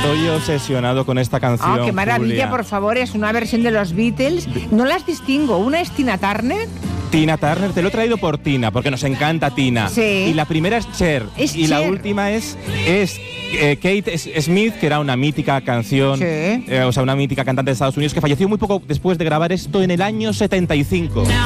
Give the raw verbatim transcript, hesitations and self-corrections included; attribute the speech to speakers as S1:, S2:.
S1: Estoy obsesionado con esta canción.
S2: ¡Oh, qué maravilla,
S1: Julia.
S2: por favor! Es una versión de los Beatles. No las distingo. Una es Tina Turner.
S1: Tina Turner, te lo he traído por Tina, porque nos encanta Tina.
S2: Sí.
S1: Y la primera es Cher.
S2: Es
S1: y la
S2: Cher.
S1: última es, es eh, Kate Smith, que era una mítica canción,
S2: Sí.
S1: eh, o sea, una mítica cantante de Estados Unidos, que falleció muy poco después de grabar esto en el año setenta y cinco.